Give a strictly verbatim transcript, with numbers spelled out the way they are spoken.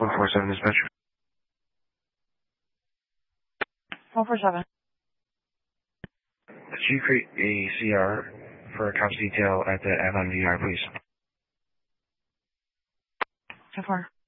one four seven dispatcher. one four seven. Could you create a C R for a cops detail at the Avon V R, please? ten four.